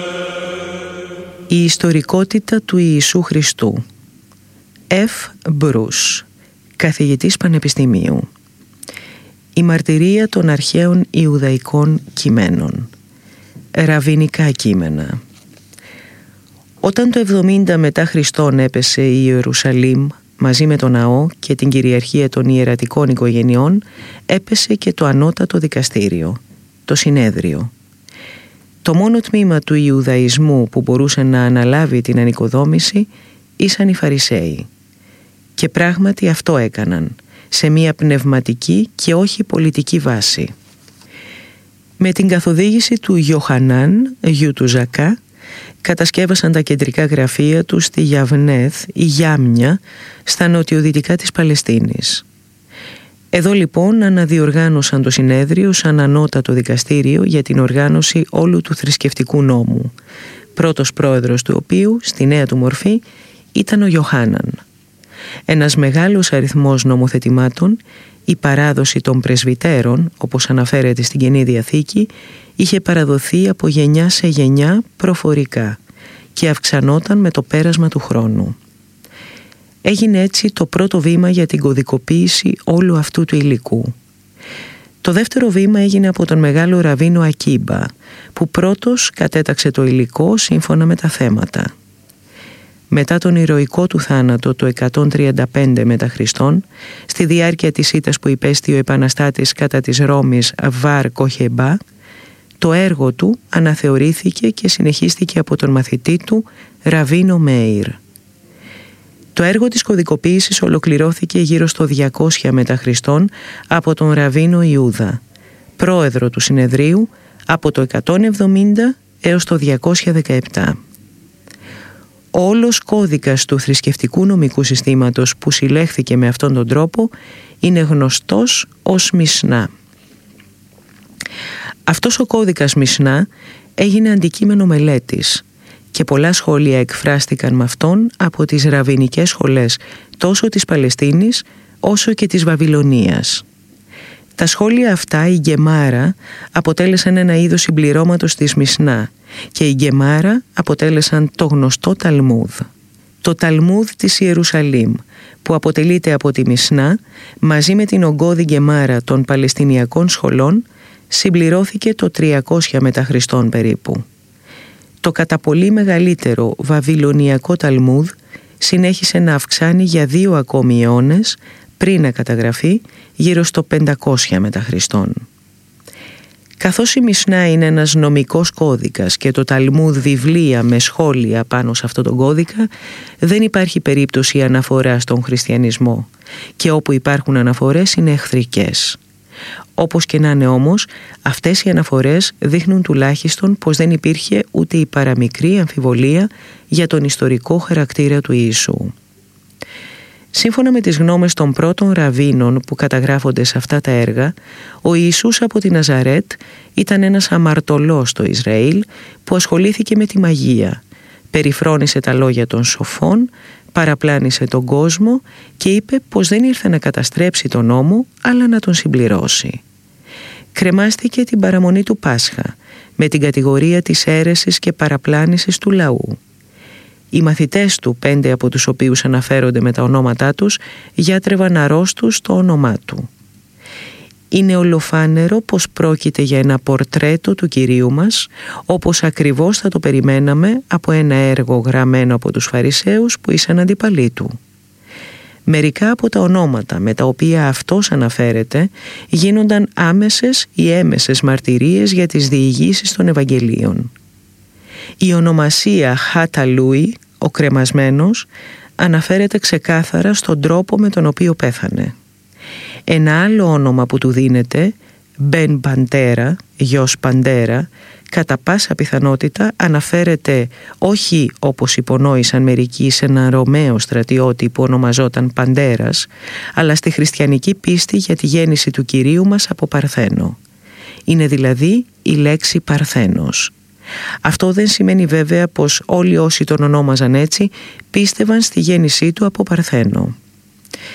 Η ιστορικότητα του Ιησού Χριστού. F. Μπρους, καθηγητής πανεπιστημίου. Η μαρτυρία των αρχαίων Ιουδαϊκών κειμένων. Ραβινικά κείμενα. Όταν το 70 μετά Χριστόν έπεσε η Ιερουσαλήμ μαζί με τον ναό και την κυριαρχία των ιερατικών οικογενειών, έπεσε και το ανώτατο δικαστήριο, το συνέδριο. Το μόνο τμήμα του Ιουδαϊσμού που μπορούσε να αναλάβει την ανοικοδόμηση ήσαν οι Φαρισαίοι. Και πράγματι αυτό έκαναν, σε μια πνευματική και όχι πολιτική βάση. Με την καθοδήγηση του Ιωχανάν, γιου του Ζακά, κατασκεύασαν τα κεντρικά γραφεία τους στη Γιαβνέθ ή Γιάμνια, στα νοτιοδυτικά της Παλαιστίνης. Εδώ λοιπόν αναδιοργάνωσαν το συνέδριο σαν ανώτατο δικαστήριο για την οργάνωση όλου του θρησκευτικού νόμου, πρώτος πρόεδρος του οποίου, στη νέα του μορφή, ήταν ο Ιωχάναν. Ένας μεγάλος αριθμός νομοθετημάτων, η παράδοση των πρεσβυτέρων, όπως αναφέρεται στην Καινή Διαθήκη, είχε παραδοθεί από γενιά σε γενιά προφορικά και αυξανόταν με το πέρασμα του χρόνου. Έγινε έτσι το πρώτο βήμα για την κωδικοποίηση όλου αυτού του υλικού. Το δεύτερο βήμα έγινε από τον μεγάλο Ραβίνο Ακίμπα, που πρώτος κατέταξε το υλικό σύμφωνα με τα θέματα. Μετά τον ηρωικό του θάνατο το 135 μετά Χριστόν, στη διάρκεια της ήττας που υπέστη ο επαναστάτης κατά της Ρώμης Βαρ Κοχεμπά, το έργο του αναθεωρήθηκε και συνεχίστηκε από τον μαθητή του Ραβίνο Μέιρ. Το έργο της κωδικοποίησης ολοκληρώθηκε γύρω στο 200 μετά Χριστόν από τον Ραβίνο Ιούδα, πρόεδρο του συνεδρίου από το 170 έως το 217. Ο όλος κώδικας του θρησκευτικού νομικού συστήματος που συλλέχθηκε με αυτόν τον τρόπο είναι γνωστός ως Μισνά. Αυτός ο κώδικας Μισνά έγινε αντικείμενο μελέτης και πολλά σχόλια εκφράστηκαν με αυτόν από τις ραβινικές σχολές τόσο της Παλαιστίνης όσο και της Βαβυλωνίας. Τα σχόλια αυτά, η Γκεμάρα, αποτέλεσαν ένα είδος συμπληρώματος της Μισνά και η Γκεμάρα αποτέλεσαν το γνωστό Ταλμούδ. Το Ταλμούδ της Ιερουσαλήμ, που αποτελείται από τη Μισνά, μαζί με την ογκώδη Γκεμάρα των Παλαιστινιακών σχολών, συμπληρώθηκε το 300 μετά Χριστόν περίπου. Το κατά πολύ μεγαλύτερο Βαβυλωνιακό Ταλμούδ συνέχισε να αυξάνει για 2 ακόμη αιώνες πριν να καταγραφεί γύρω στο 500 μετά Χριστόν. Καθώς η Μισνά είναι ένας νομικός κώδικας και το Ταλμούδ βιβλία με σχόλια πάνω σε αυτόν τον κώδικα, δεν υπάρχει περίπτωση αναφοράς στον χριστιανισμό και όπου υπάρχουν αναφορές είναι εχθρικές. Όπως και να είναι όμως, αυτές οι αναφορές δείχνουν τουλάχιστον πως δεν υπήρχε ούτε η παραμικρή αμφιβολία για τον ιστορικό χαρακτήρα του Ιησού. Σύμφωνα με τις γνώμες των πρώτων ραβίνων που καταγράφονται σε αυτά τα έργα, ο Ιησούς από τη Ναζαρέτ ήταν ένας αμαρτωλός στο Ισραήλ που ασχολήθηκε με τη μαγεία, περιφρόνησε τα λόγια των σοφών, παραπλάνησε τον κόσμο και είπε πως δεν ήρθε να καταστρέψει τον νόμο αλλά να τον συμπληρώσει. Κρεμάστηκε την παραμονή του Πάσχα με την κατηγορία της αίρεσης και παραπλάνησης του λαού. Οι μαθητές του, 5 από τους οποίους αναφέρονται με τα ονόματά τους, γιατρεύαν αρρώστους το όνομά του. Είναι ολοφάνερο πως πρόκειται για ένα πορτρέτο του Κυρίου μας, όπως ακριβώς θα το περιμέναμε από ένα έργο γραμμένο από τους Φαρισαίους που ήσαν αντιπαλοί του. Μερικά από τα ονόματα με τα οποία αυτός αναφέρεται γίνονταν άμεσες ή έμεσες μαρτυρίες για τις διηγήσεις των Ευαγγελίων. Η ονομασία Χαταλούι, ο κρεμασμένος, αναφέρεται ξεκάθαρα στον τρόπο με τον οποίο πέθανε. Ένα άλλο όνομα που του δίνεται, Μπεν Παντέρα, γιος Παντέρα, κατά πάσα πιθανότητα αναφέρεται όχι όπως υπονόησαν μερικοί σε έναν Ρωμαίο στρατιώτη που ονομαζόταν Παντέρας, αλλά στη χριστιανική πίστη για τη γέννηση του Κυρίου μας από Παρθένο. Είναι δηλαδή η λέξη Παρθένος. Αυτό δεν σημαίνει βέβαια πως όλοι όσοι τον ονόμαζαν έτσι πίστευαν στη γέννησή του από Παρθένο.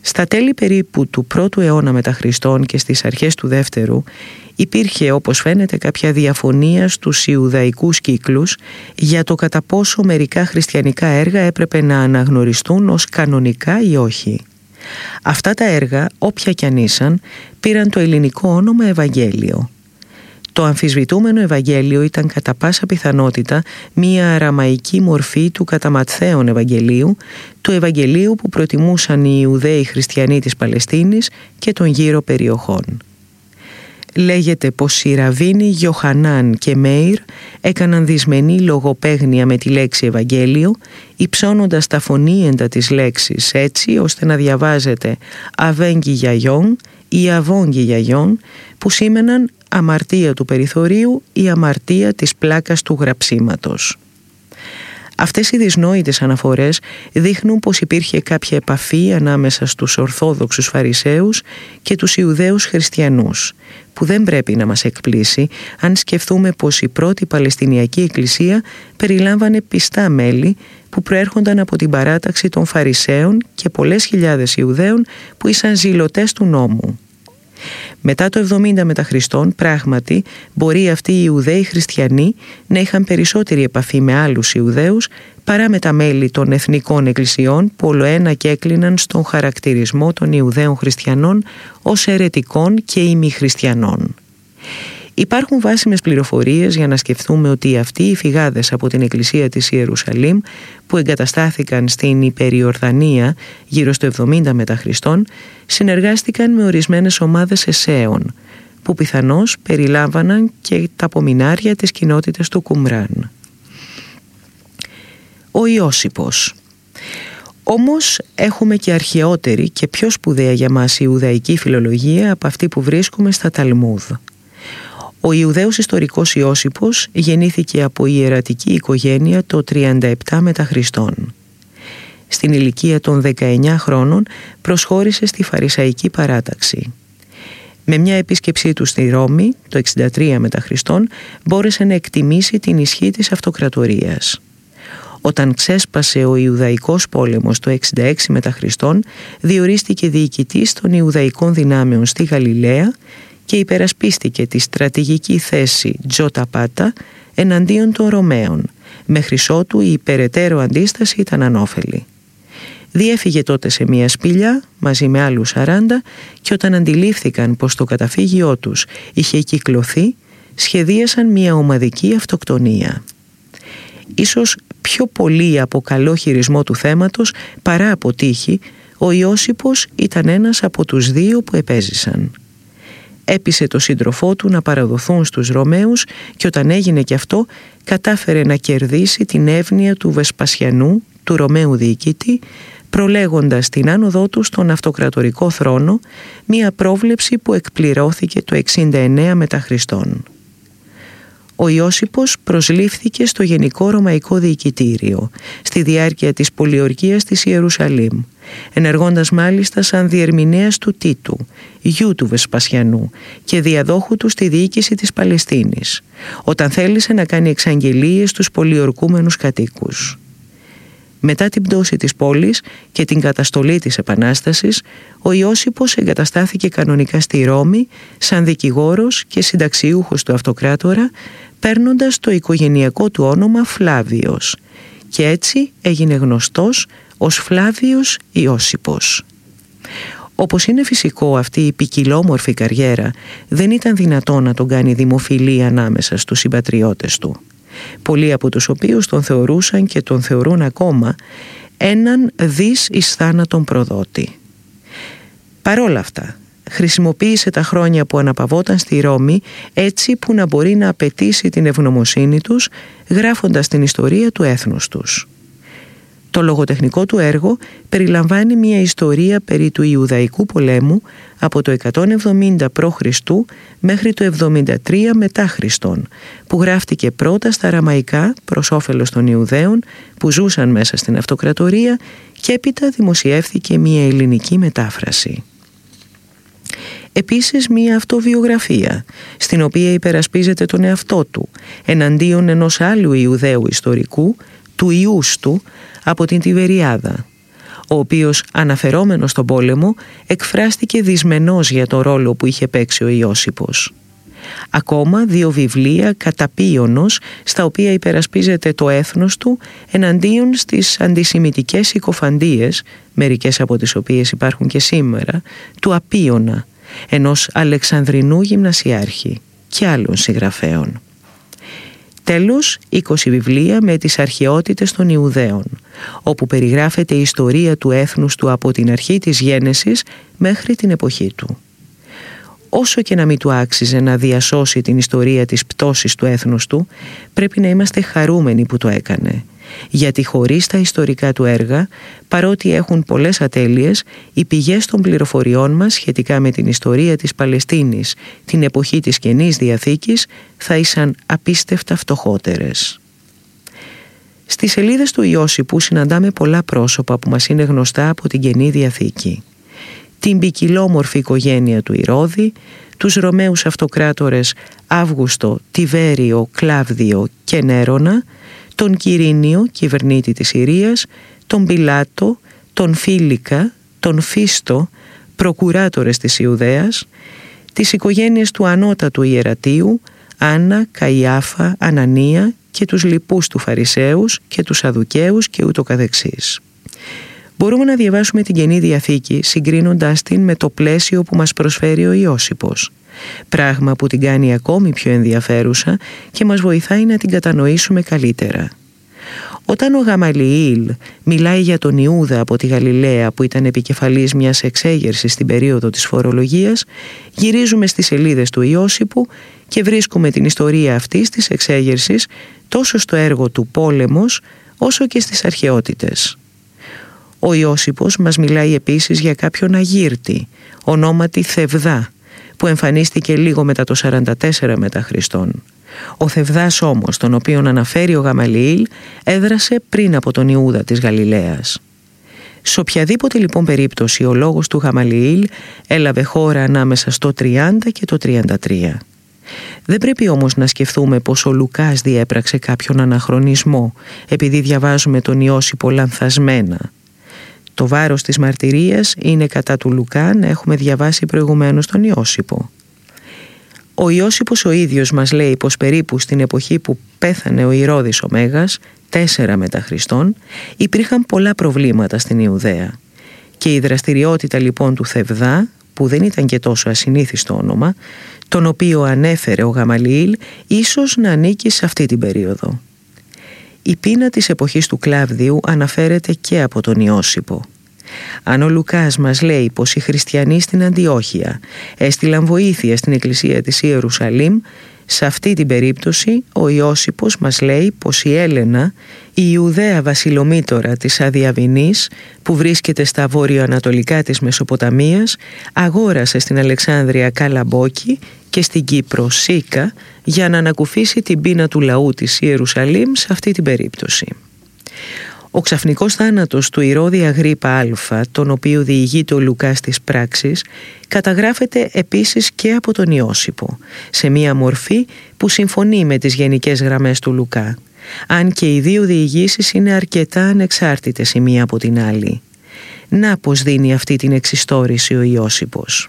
Στα τέλη περίπου του 1ου αιώνα μετά Χριστόν και στις αρχές του 2ου υπήρχε, όπως φαίνεται, κάποια διαφωνία στους Ιουδαϊκούς κύκλους για το κατά πόσο μερικά χριστιανικά έργα έπρεπε να αναγνωριστούν ως κανονικά ή όχι. Αυτά τα έργα, όποια κι αν ήσαν, πήραν το ελληνικό όνομα Ευαγγέλιο. Το αμφισβητούμενο Ευαγγέλιο ήταν κατά πάσα πιθανότητα μία αραμαϊκή μορφή του κατά Ματθαίον Ευαγγελίου, του Ευαγγελίου που προτιμούσαν οι Ιουδαίοι χριστιανοί της Παλαιστίνης και των γύρω περιοχών. Λέγεται πως οι Ραβίνοι Γιοχανάν και Μέιρ έκαναν δυσμενή λογοπαίγνια με τη λέξη Ευαγγέλιο, υψώνοντας τα φωνήεντα της λέξης έτσι ώστε να διαβάζεται «αβέγγι γιαγιόν» ή «αβόγγι γιαγιόν», που σήμαιναν αμαρτία του περιθωρίου ή αμαρτία της πλάκας του γραψίματος. Αυτές οι δυσνόητες αναφορές δείχνουν πως υπήρχε κάποια επαφή ανάμεσα στους Ορθόδοξους Φαρισαίους και τους Ιουδαίους Χριστιανούς, που δεν πρέπει να μας εκπλήσει αν σκεφτούμε πως η πρώτη Παλαιστινιακή Εκκλησία περιλάμβανε πιστά μέλη που προέρχονταν από την παράταξη των Φαρισαίων και πολλές χιλιάδες Ιουδαίων που ήσαν ζηλωτές του νόμου. Μετά το 70 μετά Χριστόν, πράγματι, μπορεί αυτοί οι Ιουδαίοι χριστιανοί να είχαν περισσότερη επαφή με άλλους Ιουδαίους παρά με τα μέλη των εθνικών εκκλησιών που ολοένα και έκλειναν στον χαρακτηρισμό των Ιουδαίων χριστιανών ως αιρετικών και ημιχριστιανών. Υπάρχουν βάσιμες πληροφορίες για να σκεφτούμε ότι αυτοί οι φυγάδες από την Εκκλησία της Ιερουσαλήμ που εγκαταστάθηκαν στην Υπεριορδανία γύρω στο 70 μετά Χριστόν συνεργάστηκαν με ορισμένες ομάδες εσέων που πιθανώς περιλάμβαναν και τα απομεινάρια της κοινότητας του Κουμράν. Ο Ιώσιπος. Όμως έχουμε και αρχαιότερη και πιο σπουδαία για μας Ιουδαϊκή φιλολογία από αυτή που βρίσκουμε στα Ταλμούδ. Ο Ιουδαίος ιστορικός Ιώσιπος γεννήθηκε από ιερατική οικογένεια το 37 μετά Χριστόν. Στην ηλικία των 19 χρόνων προσχώρησε στη Φαρισαϊκή παράταξη. Με μια επίσκεψή του στη Ρώμη το 63 μετά Χριστόν μπόρεσε να εκτιμήσει την ισχύ της αυτοκρατορίας. Όταν ξέσπασε ο Ιουδαϊκός πόλεμος το 66 μετά Χριστόν, διορίστηκε διοικητής των Ιουδαϊκών δυνάμεων στη Γαλιλαία και υπερασπίστηκε τη στρατηγική θέση Τζοταπάτα εναντίον των Ρωμαίων, μέχρι ότου η περαιτέρω αντίσταση ήταν ανώφελη. Διέφυγε τότε σε μια σπηλιά μαζί με άλλους 40 και όταν αντιλήφθηκαν πως το καταφύγιό τους είχε κυκλωθεί, σχεδίασαν μια ομαδική αυτοκτονία. Ίσως πιο πολύ από καλό χειρισμό του θέματος παρά από τύχη, ο Ιώσιπος ήταν ένας από τους δύο που επέζησαν. Έπεισε το σύντροφό του να παραδοθούν στους Ρωμαίους και όταν έγινε και αυτό κατάφερε να κερδίσει την εύνοια του Βεσπασιανού, του Ρωμαίου διοικητή, προλέγοντας την άνοδό του στον αυτοκρατορικό θρόνο, μία πρόβλεψη που εκπληρώθηκε το 69 μετά Χριστόν. Ο Ιώσιπος προσλήφθηκε στο Γενικό Ρωμαϊκό Διοικητήριο στη διάρκεια της πολιορκίας της Ιερουσαλήμ, ενεργώντας μάλιστα σαν διερμηνέας του Τίτου, γιου του Βεσπασιανού και διαδόχου του στη διοίκηση της Παλαιστίνης, όταν θέλησε να κάνει εξαγγελίες στους πολιορκούμενους κατοίκους. Μετά την πτώση της πόλης και την καταστολή της Επανάστασης, ο Ιώσιπος εγκαταστάθηκε κανονικά στη Ρώμη σαν δικηγόρος και συνταξιούχος του αυτοκράτορα, παίρνοντας το οικογενειακό του όνομα Φλάβιος και έτσι έγινε γνωστός ως Φλάβιος Ιώσιπος. Όπως είναι φυσικό αυτή η ποικιλόμορφη καριέρα, δεν ήταν δυνατό να τον κάνει δημοφιλή ανάμεσα στους συμπατριώτες του. Πολλοί από τους οποίους τον θεωρούσαν και τον θεωρούν ακόμα έναν δις εις θάνατον προδότη. Παρόλα αυτά, χρησιμοποίησε τα χρόνια που αναπαυόταν στη Ρώμη έτσι που να μπορεί να απαιτήσει την ευγνωμοσύνη τους, γράφοντας την ιστορία του έθνους τους. Το λογοτεχνικό του έργο περιλαμβάνει μια ιστορία περί του Ιουδαϊκού πολέμου από το 170 π.Χ. μέχρι το 73 μετά Χριστόν, που γράφτηκε πρώτα στα αραμαϊκά προς όφελος των Ιουδαίων που ζούσαν μέσα στην αυτοκρατορία και έπειτα δημοσιεύθηκε μια ελληνική μετάφραση. Επίσης μια αυτοβιογραφία, στην οποία υπερασπίζεται τον εαυτό του εναντίον ενός άλλου Ιουδαίου ιστορικού, του Ιούστου, από την Τιβεριάδα. ο οποίος αναφερόμενος στον πόλεμο εκφράστηκε δυσμενώς για το ρόλο που είχε παίξει ο Ιώσιπος. Ακόμα 2 βιβλία καταπίωνος, στα οποία υπερασπίζεται το έθνος του εναντίον στις αντισημιτικές συκοφαντίες, μερικές από τις οποίες υπάρχουν και σήμερα, του Απίωνα, ενός Αλεξανδρινού γυμνασιάρχη και άλλων συγγραφέων. Τέλος, 20 βιβλία με τις αρχαιότητες των Ιουδαίων, όπου περιγράφεται η ιστορία του έθνους του από την αρχή της γένεσης μέχρι την εποχή του. Όσο και να μην του άξιζε να διασώσει την ιστορία της πτώσης του έθνους του, πρέπει να είμαστε χαρούμενοι που το έκανε, γιατί χωρίς τα ιστορικά του έργα, παρότι έχουν πολλές ατέλειες, οι πηγές των πληροφοριών μας σχετικά με την ιστορία της Παλαιστίνης την εποχή της Καινής Διαθήκης θα ήσαν απίστευτα φτωχότερες. Στις σελίδες του Ιώσιπου συναντάμε πολλά πρόσωπα που μας είναι γνωστά από την Καινή Διαθήκη. Την ποικιλόμορφη οικογένεια του Ηρώδη, τους Ρωμαίους αυτοκράτορες Αύγουστο, Τιβέριο, Κλάβδιο και Νέρονα, τον Quirínio, κυβερνήτη της Συρίας, τον Πιλάτο, τον Φίλικα, τον Φίστο, προκουράτορες της Ιουδαίας, τις οικογένειες του ανώτατου ιερατείου, Άννα, Καϊάφα, Ανανία και τους λοιπούς του Φαρισαίους και τους Σαδουκαίους και ούτω καθεξής. Μπορούμε να διαβάσουμε την Καινή Διαθήκη συγκρίνοντας την με το πλαίσιο που μας προσφέρει ο Ιώσιπος, πράγμα που την κάνει ακόμη πιο ενδιαφέρουσα και μας βοηθάει να την κατανοήσουμε καλύτερα. Όταν ο Γαμαλιήλ μιλάει για τον Ιούδα από τη Γαλιλαία που ήταν επικεφαλής μιας εξέγερσης στην περίοδο της φορολογίας, γυρίζουμε στις σελίδες του Ιώσιπου και βρίσκουμε την ιστορία αυτής της εξέγερσης τόσο στο έργο του «Πόλεμος» όσο και στις αρχαιότητες. Ο Ιώσιπος μας μιλάει επίσης για κάποιον Αγύρτη, ονόματι Θευδά, που εμφανίστηκε λίγο μετά το 44 μετά Χριστόν. Ο Θευδάς όμως, τον οποίον αναφέρει ο Γαμαλιήλ, έδρασε πριν από τον Ιούδα της Γαλιλαίας. Σε οποιαδήποτε λοιπόν περίπτωση ο λόγος του Γαμαλιήλ έλαβε χώρα ανάμεσα στο 30 και το 33. Δεν πρέπει όμως να σκεφτούμε πως ο Λουκάς διέπραξε κάποιον αναχρονισμό, επειδή διαβάζουμε τον Ιώσιπο λανθασμένα. Το βάρος της μαρτυρίας είναι κατά του Λουκά να έχουμε διαβάσει προηγουμένως τον Ιώσιπο. Ο Ιώσιπος ο ίδιος μας λέει πως περίπου στην εποχή που πέθανε ο Ηρώδης ο Μέγας, 4 μετά Χριστόν, υπήρχαν πολλά προβλήματα στην Ιουδαία. Και η δραστηριότητα λοιπόν του Θευδά, που δεν ήταν και τόσο ασυνήθιστο όνομα, τον οποίο ανέφερε ο Γαμαλιήλ, ίσως να ανήκει σε αυτή την περίοδο. Η πείνα της εποχής του Κλάβδιου αναφέρεται και από τον Ιώσιπο. Αν ο Λουκάς μας λέει πως οι χριστιανοί στην Αντιόχεια έστειλαν βοήθεια στην εκκλησία της Ιερουσαλήμ, σε αυτή την περίπτωση ο Ιώσιπος μας λέει πως η Έλενα, η Ιουδαία βασιλομήτωρα της Αδιαβηνής που βρίσκεται στα βόρειο-ανατολικά της Μεσοποταμίας, αγόρασε στην Αλεξάνδρεια Καλαμπόκη και στην Κύπρο Σίκα για να ανακουφίσει την πείνα του λαού της Ιερουσαλήμ σε αυτή την περίπτωση. Ο ξαφνικός θάνατος του Ηρώδη Αγρίπα Α, τον οποίο διηγείται ο Λουκάς στις πράξεις, καταγράφεται επίσης και από τον Ιώσιπο, σε μία μορφή που συμφωνεί με τις γενικές γραμμές του Λουκά, αν και οι δύο διηγήσεις είναι αρκετά ανεξάρτητες η μία από την άλλη. Να πως δίνει αυτή την εξιστόρηση ο Ιώσιπος.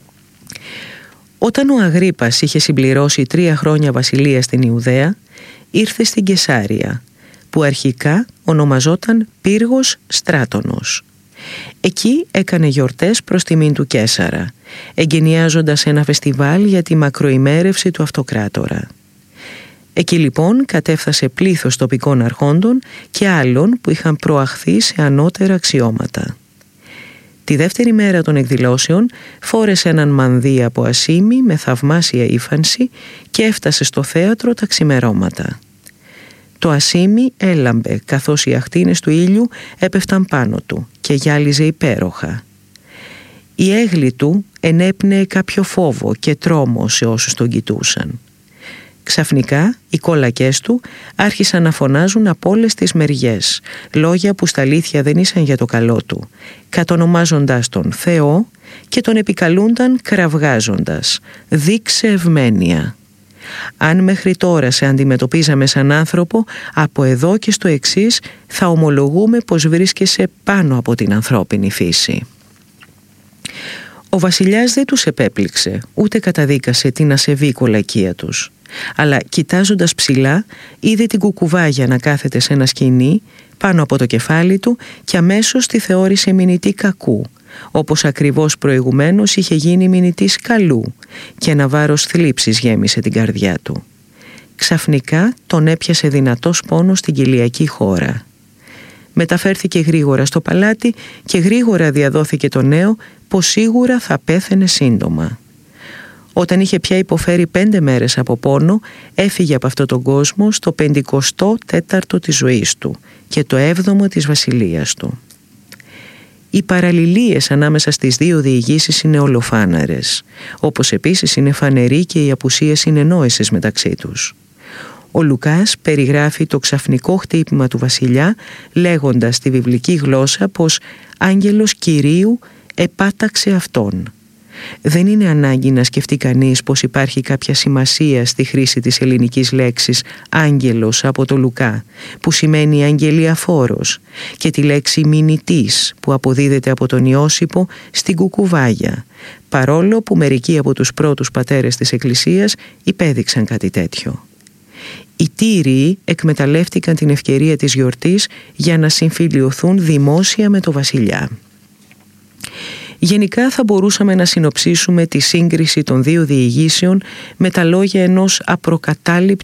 Όταν ο Αγρίπας είχε συμπληρώσει 3 χρόνια βασιλεία στην Ιουδαία, ήρθε στην Κεσάρια, που αρχικά ονομαζόταν Πύργος Στράτονος. Εκεί έκανε γιορτές προς τιμήν του Καίσαρα, εγκαινιάζοντας ένα φεστιβάλ για τη μακροημέρευση του αυτοκράτορα. Εκεί λοιπόν κατέφθασε πλήθος τοπικών αρχόντων και άλλων που είχαν προαχθεί σε ανώτερα αξιώματα. Τη δεύτερη μέρα των εκδηλώσεων φόρεσε έναν μανδύ από ασήμι με θαυμάσια ύφανση και έφτασε στο θέατρο τα ξημερώματα. Το ασήμι έλαμπε καθώς οι αχτίνες του ήλιου έπεφταν πάνω του και γυάλιζε υπέροχα. Η έγλη του ενέπνεε κάποιο φόβο και τρόμο σε όσους τον κοιτούσαν. Ξαφνικά οι κόλακές του άρχισαν να φωνάζουν από όλες τις μεριές, λόγια που στα αλήθεια δεν ήσαν για το καλό του, κατονομάζοντας τον Θεό και τον επικαλούνταν κραυγάζοντας «Δείξε ευμένεια». Αν μέχρι τώρα σε αντιμετωπίζαμε σαν άνθρωπο, από εδώ και στο εξής θα ομολογούμε πως βρίσκεσαι πάνω από την ανθρώπινη φύση». Ο βασιλιάς δεν τους επέπληξε, ούτε καταδίκασε την ασεβή κολακία τους. Αλλά κοιτάζοντας ψηλά, είδε την κουκουβάγια να κάθεται σε ένα σκοινί πάνω από το κεφάλι του και αμέσως τη θεώρησε μηνυτή κακού, όπως ακριβώς προηγουμένως είχε γίνει μηνυτής καλού, και ένα βάρος θλίψης γέμισε την καρδιά του. Ξαφνικά τον έπιασε δυνατός πόνος στην κοιλιακή χώρα. Μεταφέρθηκε γρήγορα στο παλάτι και γρήγορα διαδόθηκε το νέο πως σίγουρα θα πέθαινε σύντομα. Όταν είχε πια υποφέρει 5 μέρες από πόνο, έφυγε από αυτόν τον κόσμο στο 54ο της ζωής του και το 7ο της βασιλείας του. Οι παραλληλίες ανάμεσα στις δύο διηγήσεις είναι ολοφάναρες, όπως επίσης είναι φανερή και η απουσία συνεννόησης μεταξύ τους. Ο Λουκάς περιγράφει το ξαφνικό χτύπημα του βασιλιά λέγοντας στη βιβλική γλώσσα πως άγγελος Κυρίου επάταξε αυτόν. Δεν είναι ανάγκη να σκεφτεί κανείς πως υπάρχει κάποια σημασία στη χρήση της ελληνικής λέξης άγγελος από το Λουκά, που σημαίνει αγγελιαφόρος, και τη λέξη μηνυτής που αποδίδεται από τον Ιώσυπο στην κουκουβάγια, παρόλο που μερικοί από τους πρώτους πατέρες της Εκκλησίας υπέδειξαν κάτι τέτοιο. Οι Τύριοι εκμεταλλεύτηκαν την ευκαιρία της γιορτής για να συμφιλιωθούν δημόσια με το βασιλιά. Γενικά θα μπορούσαμε να συνοψίσουμε τη σύγκριση των δύο διηγήσεων με τα λόγια ενός απροκατάληπτου